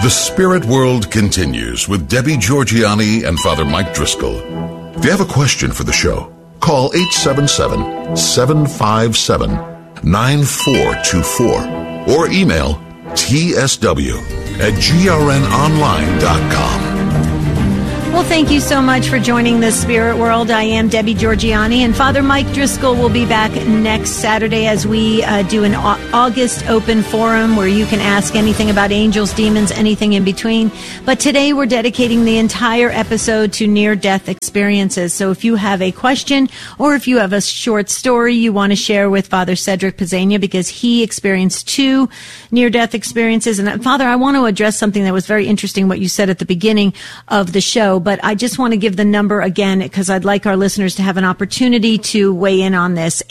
The Spirit World continues with Debbie Georgianni and Father Mike Driscoll. If you have a question for the show, call 877-757-9424 or email tsw@grnonline.com. Well, thank you so much for joining the Spirit World. I am Debbie Georgianni, and Father Mike Driscoll will be back next Saturday as we do an August open forum where you can ask anything about angels, demons, anything in between. But today we're dedicating the entire episode to near-death experiences. So if you have a question or if you have a short story you want to share with Father Cedric Pizzania, because he experienced 2 near-death experiences. And Father, I want to address something that was very interesting, what you said at the beginning of the show. But I just want to give the number again because I'd like our listeners to have an opportunity to weigh in on this.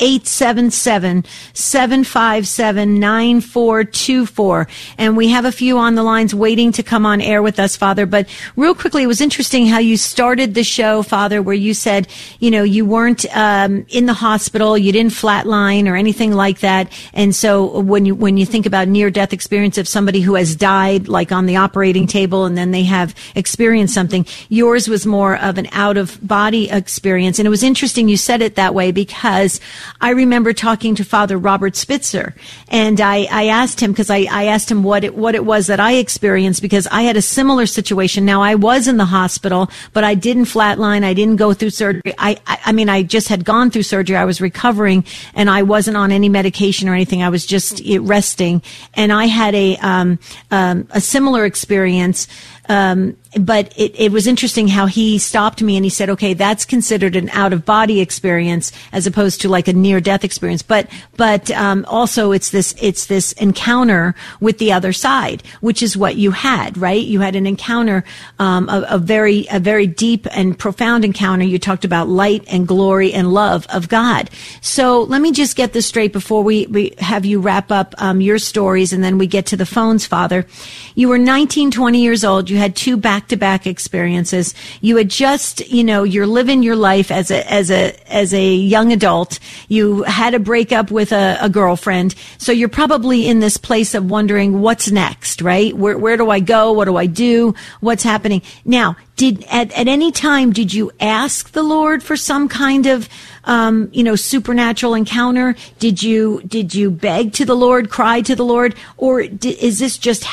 877-757-9424. And we have a few on the lines waiting to come on air with us, Father. But real quickly, it was interesting how you started the show, Father, where you said, you weren't in the hospital, you didn't flatline or anything like that. And so when you think about near-death experience of somebody who has died, like on the operating table, and then they have experienced something, yours was more of an out-of-body experience. And it was interesting you said it that way because I remember talking to Father Robert Spitzer, and I asked him, because I asked him what it was that I experienced, because I had a similar situation. Now, I was in the hospital, but I didn't flatline. I didn't go through surgery. I just had gone through surgery. I was recovering, and I wasn't on any medication or anything. I was just resting. And I had a similar experience. But it was interesting how he stopped me and he said, okay, that's considered an out-of-body experience as opposed to like a near-death experience. But also it's this encounter with the other side, which is what you had, right? You had an encounter, a very deep and profound encounter. You talked about light and glory and love of God. So let me just get this straight before we have you wrap up your stories, and then we get to the phones, Father. You were 19, 20 years old. You had 2 back-to-back experiences. You had just, you're living your life as a young adult. You had a breakup with a girlfriend. So you're probably in this place of wondering what's next, right? Where do I go? What do I do? What's happening? Now, at any time, did you ask the Lord for some kind of, supernatural encounter? Did you beg to the Lord, cry to the Lord, or did this just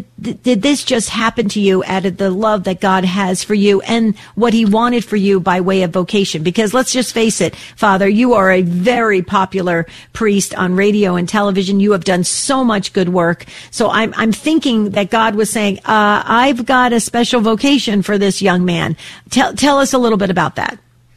happen to you out of the love that God has for you and what He wanted for you by way of vocation? Because let's just face it, Father, you are a very popular priest on radio and television. You have done so much good work. So I'm thinking that God was saying, I've got a special vocation for this young man. Tell us a little bit about that.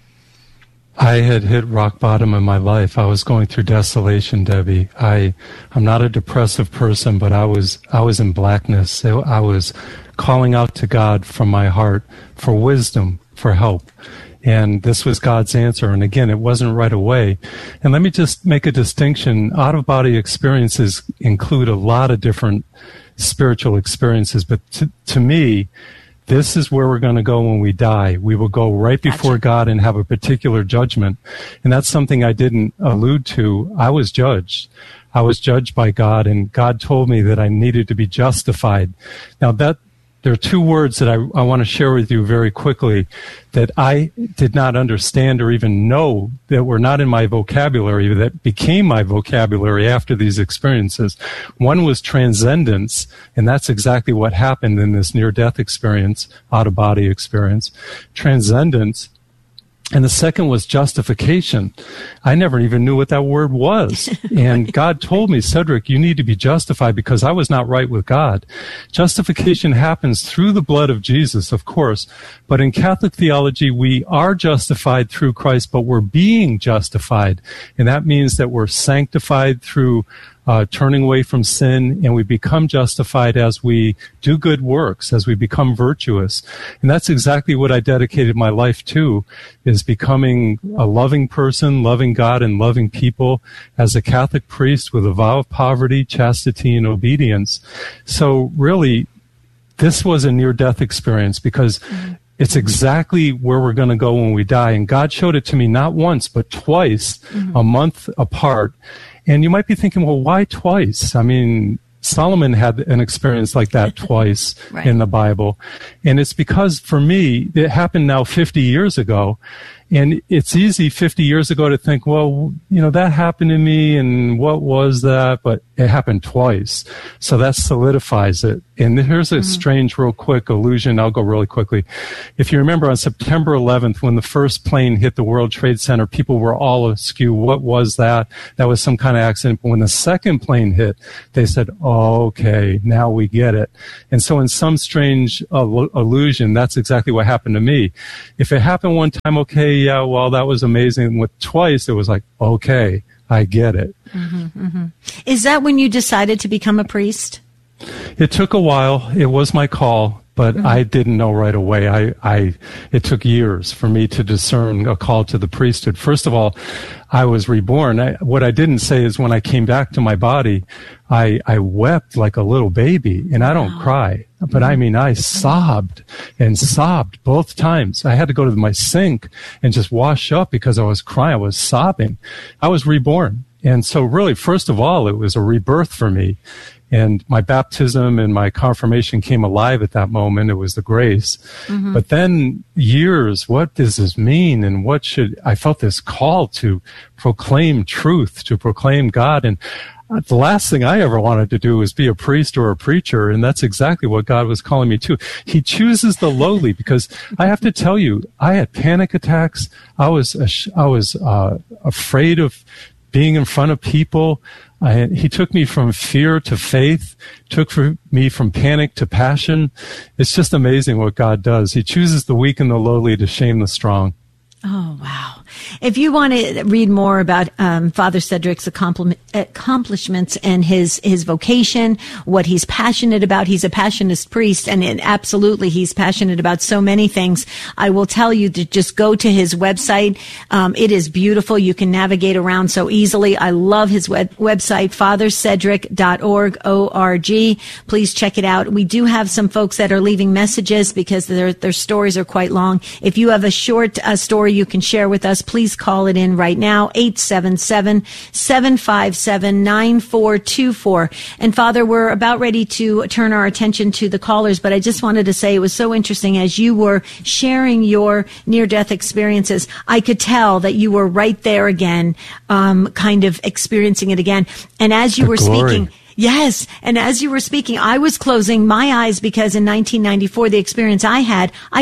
I had hit rock bottom in my life. I was going through desolation, Debbie. I'm not a depressive person, but I was in blackness. I was calling out to God from my heart for wisdom, for help. And this was God's answer. And again, it wasn't right away. And let me just make a distinction. Out-of-body experiences include a lot of different spiritual experiences. But to me, this is where we're going to go when we die. We will go right before God and have a particular judgment. And that's something I didn't allude to. I was judged. I was judged by God, and God told me that I needed to be justified. Now, there are 2 words that I want to share with you very quickly that I did not understand or even know, that were not in my vocabulary, that became my vocabulary after these experiences. One was transcendence, and that's exactly what happened in this near-death experience, out-of-body experience. Transcendence. And the second was justification. I never even knew what that word was. And God told me, Cedric, you need to be justified because I was not right with God. Justification happens through the blood of Jesus, of course. But in Catholic theology, we are justified through Christ, but we're being justified. And that means that we're sanctified through turning away from sin, and we become justified as we do good works, as we become virtuous. And that's exactly what I dedicated my life to, is becoming a loving person, loving God and loving people as a Catholic priest with a vow of poverty, chastity, and obedience. So really, this was a near-death experience because it's exactly where we're going to go when we die. And God showed it to me not once, but twice, a month apart. And you might be thinking, well, why twice? I mean, Solomon had an experience like that twice right. in the Bible. And it's because, for me, it happened now 50 years ago. And it's easy 50 years ago to think, well, that happened to me, and what was that? But it happened twice. So that solidifies it. And here's a strange, real quick illusion. I'll go really quickly. If you remember on September 11th, when the first plane hit the World Trade Center, people were all askew. What was that? That was some kind of accident. But when the second plane hit, they said, oh, okay, now we get it. And so in some strange illusion, that's exactly what happened to me. If it happened one time, okay, yeah, well, that was amazing. With twice, it was like, okay, I get it. Is that when you decided to become a priest? It took a while. It was my call, but I didn't know right away. It took years for me to discern a call to the priesthood. First of all, I was reborn. What I didn't say is when I came back to my body, I wept like a little baby, and I don't cry. But I mean, I sobbed and sobbed both times. I had to go to my sink and just wash up because I was crying. I was sobbing. I was reborn. And so really, first of all, it was a rebirth for me. And my baptism and my confirmation came alive at that moment. It was the grace. But then years, what does this mean? And I felt this call to proclaim truth, to proclaim God. And the last thing I ever wanted to do was be a priest or a preacher, and that's exactly what God was calling me to. He chooses the lowly, because I have to tell you, I had panic attacks. I was afraid of being in front of people. He took me from fear to faith, took me from panic to passion. It's just amazing what God does. He chooses the weak and the lowly to shame the strong. Oh, wow. If you want to read more about Father Cedric's accomplishments and his vocation, what he's passionate about, he's a passionist priest, and absolutely he's passionate about so many things. I will tell you to just go to his website. It is beautiful. You can navigate around so easily. I love his website, fathercedric.org, O-R-G. Please check it out. We do have some folks that are leaving messages because their stories are quite long. If you have a short story you can share with us, please call it in right now, 877-757-9424. And Father, we're about ready to turn our attention to the callers, but I just wanted to say it was so interesting as you were sharing your near-death experiences. I could tell that you were right there again, kind of experiencing it again. And as you were speaking... Yes. And as you were speaking, I was closing my eyes because in 1994, the experience I had, I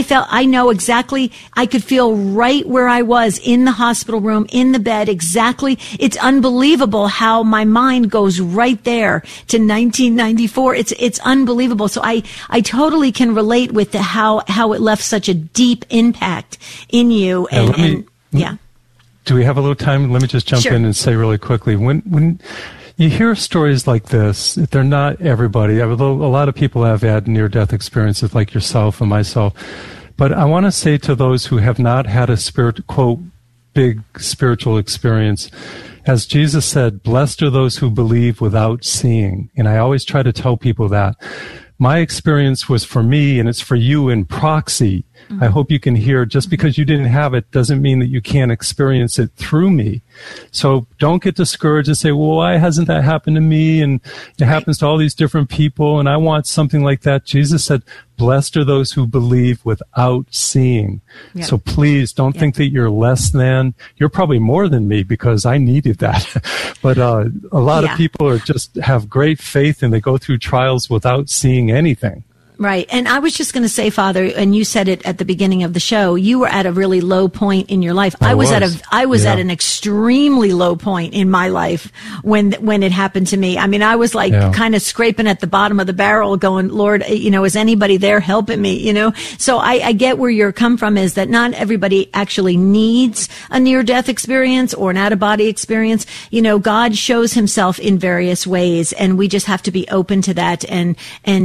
could feel right where I was in the hospital room, in the bed, exactly. It's unbelievable how my mind goes right there to 1994. It's unbelievable. So I totally can relate with how it left such a deep impact in you. Yeah. Do we have a little time? Let me just jump in and say really quickly, when you hear stories like this, they're not everybody. A lot of people have had near-death experiences like yourself and myself. But I want to say to those who have not had a quote, big spiritual experience, as Jesus said, blessed are those who believe without seeing. And I always try to tell people that. My experience was for me, and it's for you in proxy. I hope you can hear, just because you didn't have it doesn't mean that you can't experience it through me. So don't get discouraged and say, well, why hasn't that happened to me? And it happens to all these different people, and I want something like that. Jesus said, blessed are those who believe without seeing. Yep. So please don't think that you're less than. You're probably more than me because I needed that. But a lot of people just have great faith and they go through trials without seeing anything. Right. And I was just going to say, Father, and you said it at the beginning of the show, you were at a really low point in your life. I was at an extremely low point in my life when it happened to me. I mean, I was kind of scraping at the bottom of the barrel going, Lord, is anybody there helping me? So I get where you're come from, is that not everybody actually needs a near-death experience or an out-of-body experience. God shows himself in various ways, and we just have to be open to that, and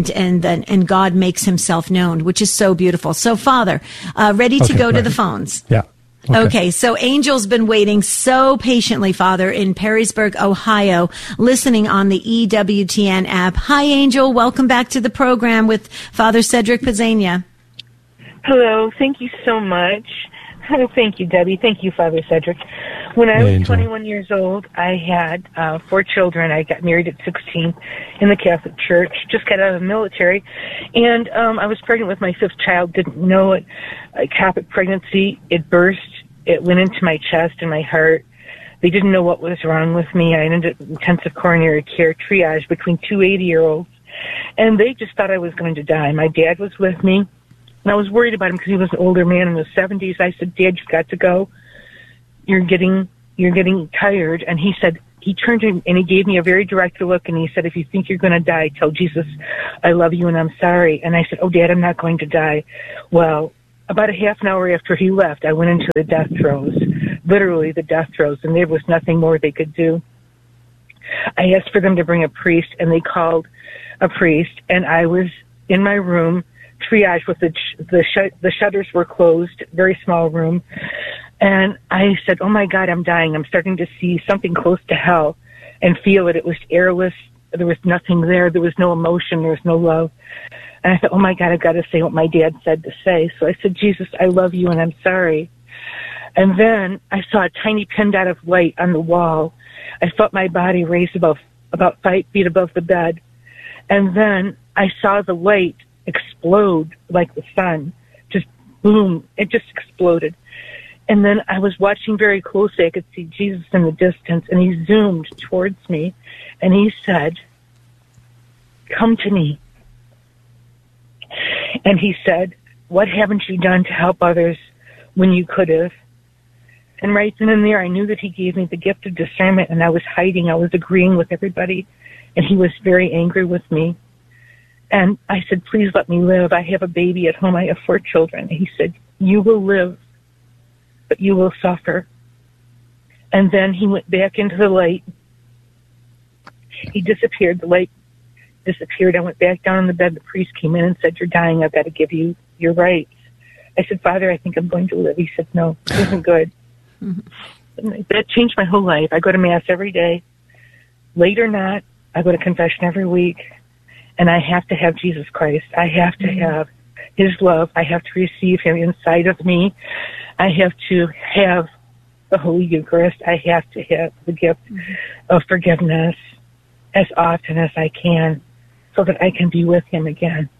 God makes himself known, which is so beautiful. So, Father, ready to go to the phones? Yeah. Okay, so Angel's been waiting so patiently, Father, in Perrysburg, Ohio, listening on the EWTN app. Hi, Angel. Welcome back to the program with Father Cedric Pizzania. Hello. Thank you so much. Oh, thank you, Debbie. Thank you, Father Cedric. When I was 21 years old, I had 4 children. I got married at 16 in the Catholic Church, just got out of the military, and I was pregnant with my 5th child, didn't know it. Ectopic pregnancy, it burst. It went into my chest and my heart. They didn't know what was wrong with me. I ended up in intensive coronary care triage between 2 80-year-olds, and they just thought I was going to die. My dad was with me. And I was worried about him because he was an older man in his 70s. I said, Dad, you've got to go. You're getting tired. And he said, he turned to me and he gave me a very direct look, and he said, if you think you're going to die, tell Jesus, I love you and I'm sorry. And I said, oh, Dad, I'm not going to die. Well, about a half an hour after he left, I went into the death throes, literally the death throes, and there was nothing more they could do. I asked for them to bring a priest, and they called a priest, and I was in my room, triage with the shutters were closed, very small room. And I said, oh my God, I'm dying. I'm starting to see something close to hell and feel it. It was airless. There was nothing there. There was no emotion. There was no love. And I thought, oh my God, I've got to say what my dad said to say. So I said, Jesus, I love you and I'm sorry. And then I saw a tiny pin dot of light on the wall. I felt my body raise about 5 feet above the bed. And then I saw the light explode like the sun. Just boom, it just exploded. And then I was watching very closely. I could see Jesus in the distance, and he zoomed towards me, and he said, come to me. And he said, what haven't you done to help others when you could have? And right then and there, I knew that he gave me the gift of discernment, and I was hiding. I was agreeing with everybody, and he was very angry with me. And I said, please let me live. I have a baby at home. I have 4 children. And he said, you will live, but you will suffer. And then he went back into the light. He disappeared. The light disappeared. I went back down on the bed. The priest came in and said, you're dying. I've got to give you your rights. I said, Father, I think I'm going to live. He said, no, it isn't good. And that changed my whole life. I go to Mass every day. Late or not, I go to confession every week. And I have to have Jesus Christ. I have to have his love. I have to receive him inside of me. I have to have the Holy Eucharist. I have to have the gift of forgiveness as often as I can so that I can be with him again.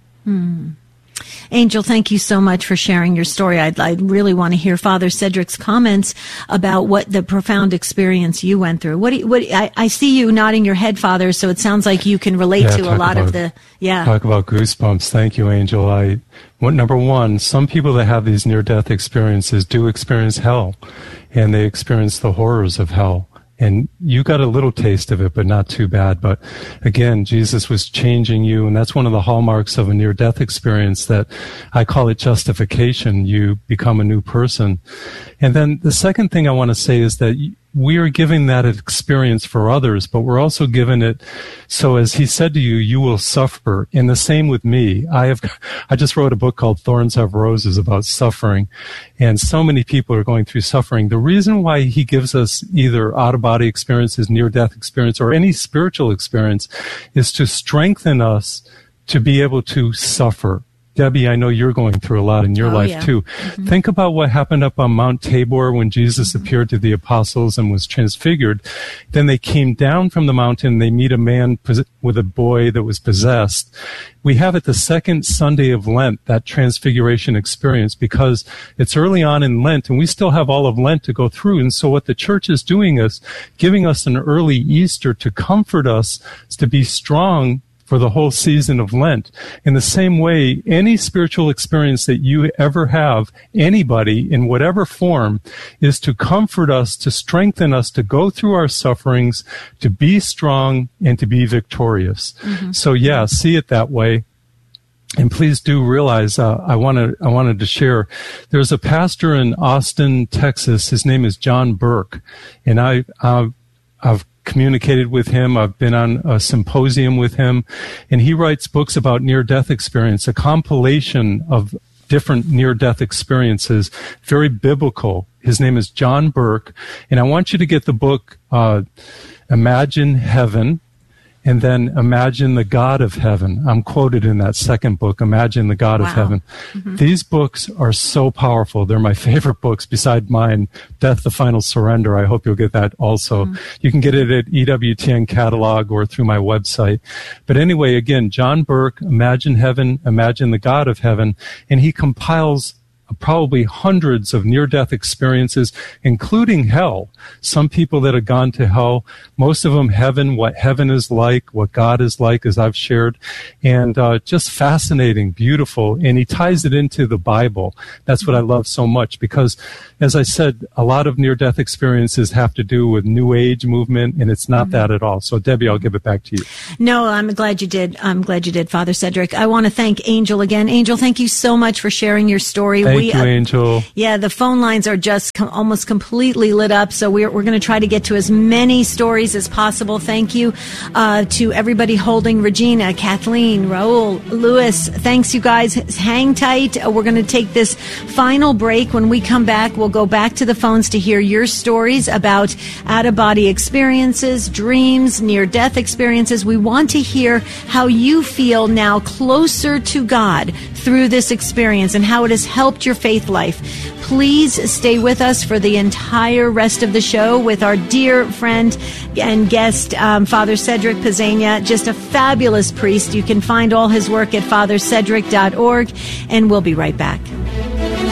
Angel, thank you so much for sharing your story. I'd really want to hear Father Cedric's comments about what the profound experience you went through. I see you nodding your head, Father, so it sounds like you can relate to a lot of the, Talk about goosebumps. Thank you, Angel. Number one, some people that have these near-death experiences do experience hell, and they experience the horrors of hell. And you got a little taste of it, but not too bad. But again, Jesus was changing you, and that's one of the hallmarks of a near-death experience that I call it justification. You become a new person. And then the second thing I want to say is that we are giving that experience for others, but we're also giving it so, as he said to you, you will suffer. And the same with me. I just wrote a book called Thorns Have Roses about suffering, and so many people are going through suffering. The reason why he gives us either out-of-body experiences, near-death experience, or any spiritual experience is to strengthen us to be able to suffer. Debbie, I know you're going through a lot in your life too. Think about what happened up on Mount Tabor when Jesus appeared to the apostles and was transfigured. Then they came down from the mountain. They meet a man with a boy that was possessed. We have it the second Sunday of Lent, that transfiguration experience, because it's early on in Lent and we still have all of Lent to go through. And so what the church is doing is giving us an early Easter to comfort us, to be strong for the whole season of Lent. In the same way, any spiritual experience that you ever have, anybody, in whatever form, is to comfort us, to strengthen us, to go through our sufferings, to be strong, and to be victorious. So see it that way. And please do realize, I wanted to share, there's a pastor in Austin, Texas. His name is John Burke. And I've communicated with him. I've been on a symposium with him, and he writes books about near-death experience, a compilation of different near-death experiences, very biblical. His name is John Burke, and I want you to get the book Imagine Heaven. And then Imagine the God of Heaven. I'm quoted in that second book, Imagine the God of Heaven. Mm-hmm. These books are so powerful. They're my favorite books beside mine, Death, the Final Surrender. I hope you'll get that also. Mm-hmm. You can get it at EWTN catalog or through my website. But anyway, again, John Burke, Imagine Heaven, Imagine the God of Heaven. And he compiles probably hundreds of near-death experiences, including hell. Some people that have gone to hell, most of them heaven, what heaven is like, what God is like, as I've shared, and just fascinating, beautiful, and he ties it into the Bible. That's what I love so much, because, as I said, a lot of near-death experiences have to do with New Age movement, and it's not that at all. So, Debbie, I'll give it back to you. No, I'm glad you did. I'm glad you did, Father Cedric. I want to thank Angel again. Angel, thank you so much for sharing your story. Thank you, Angel. Yeah, the phone lines are just almost completely lit up, so we're going to try to get to as many stories as possible. Thank you to everybody holding, Regina, Kathleen, Raul, Lewis. Thanks, you guys. Hang tight. We're going to take this final break. When we come back, we'll go back to the phones to hear your stories about out-of-body experiences, dreams, near-death experiences. We want to hear how you feel now closer to God through this experience and how it has helped your faith life. Please stay with us for the entire rest of the show with our dear friend and guest, Father Cedric Pizzania, just a fabulous priest. You can find all his work at fathercedric.org, and we'll be right back.